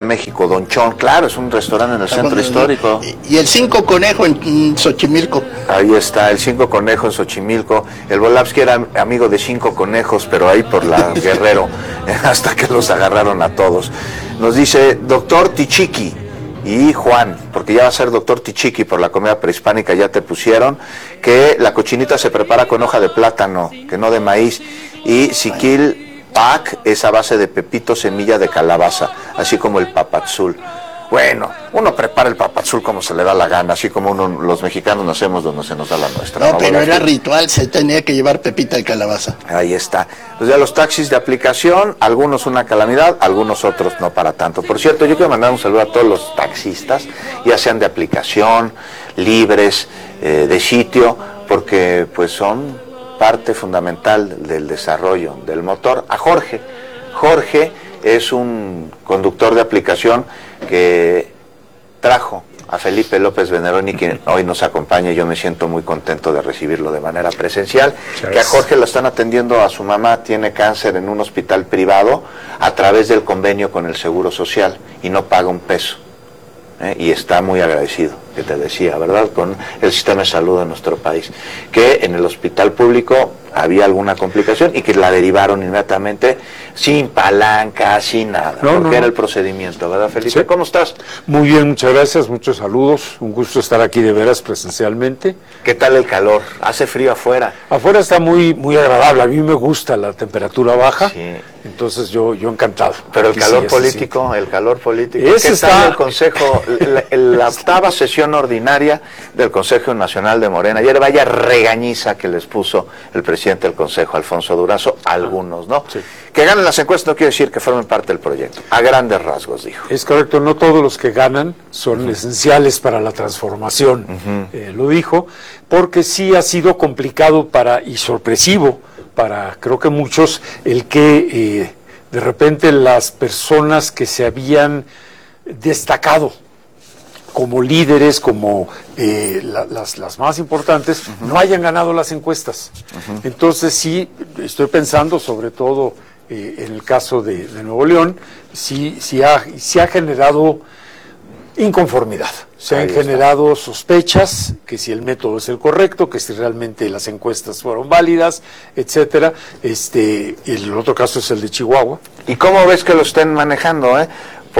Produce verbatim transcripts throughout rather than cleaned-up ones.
México, Don Chon, claro, es un restaurante en el centro histórico. Y, y el Cinco Conejo en, en Xochimilco. Ahí está, el Cinco Conejo en Xochimilco. El Volavsky era amigo de Cinco Conejos, pero ahí por la Guerrero, hasta que los agarraron a todos. Nos dice, doctor Tichiqui y Juan, porque ya va a ser doctor Tichiqui por la comida prehispánica, ya te pusieron, que la cochinita se prepara con hoja de plátano, que no de maíz, y siquil pac es a base de pepito, semilla de calabaza, así como el papadzul. Bueno, uno prepara el papadzul como se le da la gana, así como uno, los mexicanos nacemos donde se nos da la nuestra. No, ¿no? Pero era ritual, se tenía que llevar pepita de calabaza. Ahí está. Pues ya los taxis de aplicación, algunos una calamidad, algunos otros no para tanto. Por cierto, yo quiero mandar un saludo a todos los taxistas, ya sean de aplicación, libres, eh, de sitio, porque pues son parte fundamental del desarrollo del motor. A Jorge, Jorge es un conductor de aplicación que trajo a Felipe López Veneroni, quien hoy nos acompaña, y yo me siento muy contento de recibirlo de manera presencial, que a Jorge lo están atendiendo, a su mamá tiene cáncer en un hospital privado a través del convenio con el Seguro Social y no paga un peso. ¿Eh? Y está muy agradecido, que te decía, ¿verdad?, con el sistema de salud de nuestro país, que en el hospital público había alguna complicación y que la derivaron inmediatamente sin palanca, sin nada, no, porque no, era el procedimiento, ¿verdad, Felipe? Sí. ¿Cómo estás? Muy bien, muchas gracias, muchos saludos, un gusto estar aquí de veras presencialmente. ¿Qué tal el calor? ¿Hace frío afuera? Afuera está muy muy agradable, a mí me gusta la temperatura baja, sí. Entonces yo yo encantado. Pero el calor sí, político, el calor político, Ese ¿qué está... tal el Consejo, la, la octava sesión ordinaria del Consejo Nacional de Morena? Ayer vaya regañiza que les puso el presidente del Consejo, Alfonso Durazo, algunos, ¿no? Sí. Que ganen las encuestas no quiere decir que formen parte del proyecto, a grandes rasgos, dijo. Es correcto, no todos los que ganan son uh-huh. esenciales para la transformación, uh-huh. eh, lo dijo, porque sí ha sido complicado para y sorpresivo para, creo que muchos, el que eh, de repente las personas que se habían destacado como líderes, como eh, la, las, las más importantes, uh-huh. no hayan ganado las encuestas. Uh-huh. Entonces sí, estoy pensando sobre todo eh, en el caso de, de Nuevo León, sí, sí, ha, sí ha generado inconformidad, se Ahí han está. generado sospechas, que si el método es el correcto, que si realmente las encuestas fueron válidas, etcétera. Este, el otro caso es el de Chihuahua. ¿Y cómo ves que lo estén manejando, eh?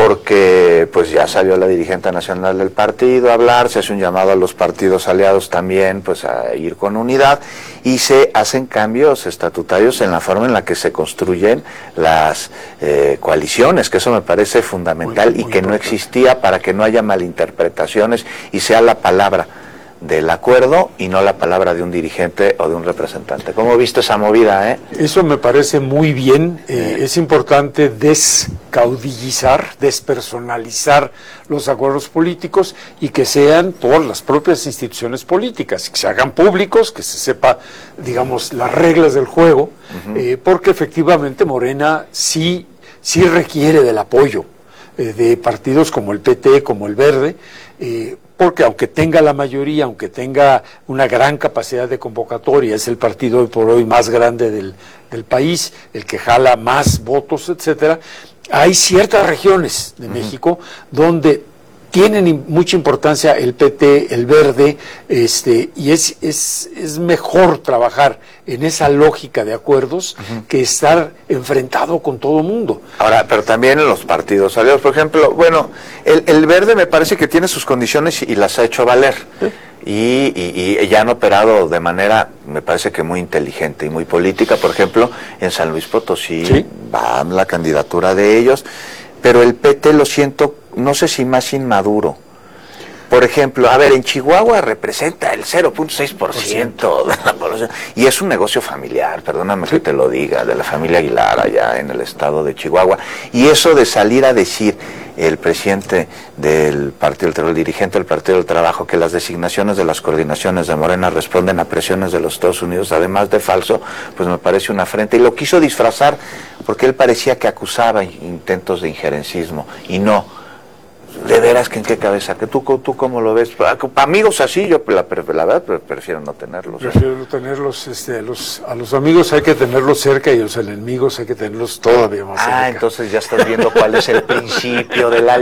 Porque pues ya salió la dirigente nacional del partido a hablar, se hace un llamado a los partidos aliados también pues a ir con unidad y se hacen cambios estatutarios en la forma en la que se construyen las eh, coaliciones, que eso me parece fundamental muy, muy y que importante. No existía, para que no haya malinterpretaciones y sea la palabra del acuerdo y no la palabra de un dirigente o de un representante. ¿Cómo viste esa movida, eh? Eso me parece muy bien. Eh, eh. Es importante descaudillizar, despersonalizar los acuerdos políticos y que sean por las propias instituciones políticas, que se hagan públicos, que se sepa, digamos, las reglas del juego, uh-huh. eh, porque efectivamente Morena sí, sí requiere del apoyo eh, de partidos como el P T, como el Verde, eh, porque aunque tenga la mayoría, aunque tenga una gran capacidad de convocatoria, es el partido hoy por hoy más grande del, del país, el que jala más votos, etcétera, hay ciertas regiones de uh-huh. México donde tienen mucha importancia el P T, el Verde, este, y es, es, es mejor trabajar en esa lógica de acuerdos uh-huh. que estar enfrentado con todo mundo. Ahora, pero también en los partidos aliados, por ejemplo, bueno, el, el Verde me parece que tiene sus condiciones y las ha hecho valer. ¿Sí? Y, y, y ya han operado de manera, me parece que muy inteligente y muy política. Por ejemplo, en San Luis Potosí ¿Sí? va la candidatura de ellos, pero el P T lo siento, no sé si más inmaduro. Por ejemplo, a ver, en Chihuahua representa el cero punto seis por ciento de la población, y es un negocio familiar, perdóname que te lo diga, de la familia Aguilar allá en el estado de Chihuahua. Y eso de salir a decir el presidente del Partido del Trabajo, el dirigente del Partido del Trabajo, que las designaciones de las coordinaciones de Morena responden a presiones de los Estados Unidos, además de falso, pues me parece una afrenta. Y lo quiso disfrazar porque él parecía que acusaba intentos de injerencismo, y no. De veras, que en qué cabeza, que tú, tú cómo lo ves, para amigos así, yo la, la verdad prefiero no tenerlos. Prefiero no tenerlos, este, los, a los amigos hay que tenerlos cerca y a los enemigos hay que tenerlos todavía más cerca. Ah, entonces ya estás viendo cuál es el principio de la